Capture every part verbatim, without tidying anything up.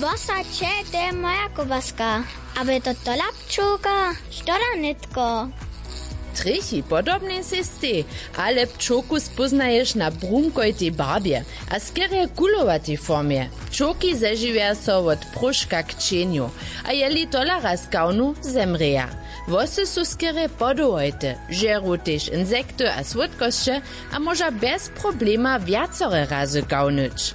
Vosa če, to je moja kovaska. Aby to tola pčulka, štoda nitko. Trichy podobnie sy ale pčoku spoznajesz na brumkojtej barbie a skierie kulowatej formie. Pčoki zeživia so od pruška k čenju, a jeli tola raz kaunu, zemreja. Wosy su skierie podowojte, žeru tež insekty a słodkošće, a moža bez problema viacore razy kaunyć.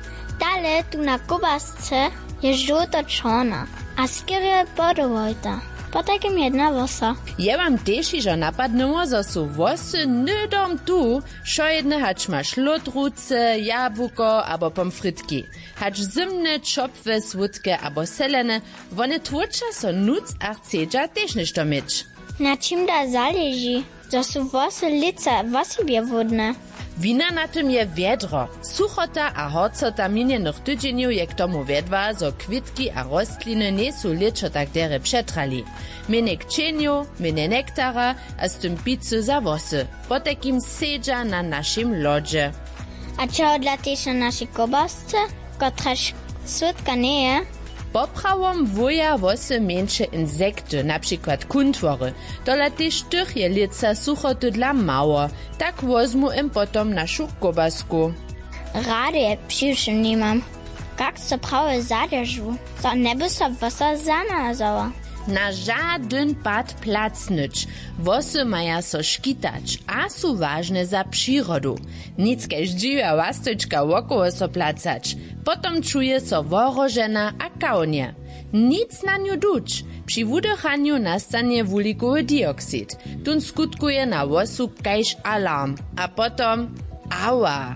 Dale tu na kobasce je žuto-čorna, a skierie podowojta. Potakim jedna vosa. Je wam też iżo napadnęło, zo su wosy nydom tu, szo jedne hacz masz lodruce, jabłko abo pomfrytki. Hacz zimne, czopwe, słodkie abo selene, wone tłucza so nuc a chcedza też ništo mieć. Na czym da zależy, zo su wosy lica wasibie wodne. Wina na tym je wiedro. Suchota a horcota minionych tydzieniów je k tomu wiedwa, zo kwitki a rostliny nie su liczo tak dere przetrali. Minie k cieniu, minie nektara, a z tym pizzy za wosy. Potekim sedza na naszym lodzie. A czego dla też na naszej kobasce, kotraż słodka nie je? Poprawom wuja wosy mniejsze insekty, na przykład kuntwory. Dola też tych je lica suchoty dla mało. Tak wozmu im potom naszą kobasku. Rady je przyjszy nie mam. Jak so prawie zadержu, to nie by so wosa zamazała. Na żaden pad placnyć. Wosy maja so szkitać, a su ważne za przyrodu. Nic kaž dziwia łastyczka wokoło so placać. Potom czuje so worożena a kaunie. Nic na nią duć. Przy wdychaniu nastanie wulikowy dioksyd. Tun skutkuje na wosu kaž alarm. A potom ała.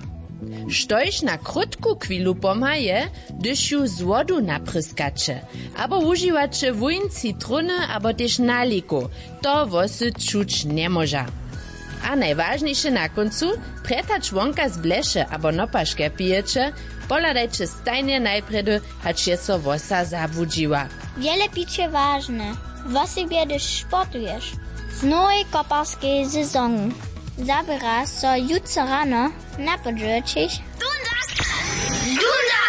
Štož na krótku chwilu pomaje, gdyż ju z wodu napryskacze, abo używacze wójn citruny, abo też naliku. To wosy czuć nie może. A najważniejsze na końcu, pretać wonka z blesze, abo nopaszkę pijecie, poladajcie stajnie najpredy, hacz je so wosa zabudziła. Wiele picie ważne. Wasibie, gdyż sportujesz. Z nowej koparskiej sezonu. Zabiera so jutro rano na podrzucić. Dunda! Dunda!